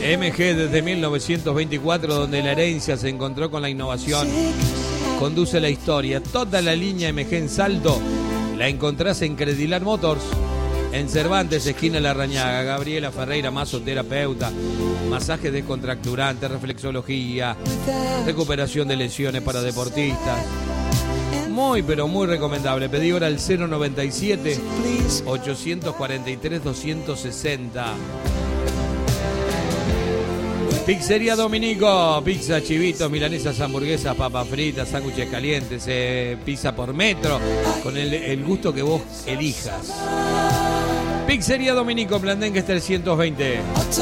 MG desde 1924, donde la herencia se encontró con la innovación. Conduce la historia. Toda la línea MG en Salto la encontrás en Credilar Motors. En Cervantes, esquina Larrañaga. Gabriela Ferreira, masoterapeuta, masaje descontracturante, reflexología, recuperación de lesiones para deportistas. Muy, pero muy recomendable. Pedí ahora al 097-843-260. Pizzería Dominico, pizza, chivitos, milanesas, hamburguesas, papas fritas, sándwiches calientes, pizza por metro, con el gusto que vos elijas. Pizzería Dominico, Blandengues 320.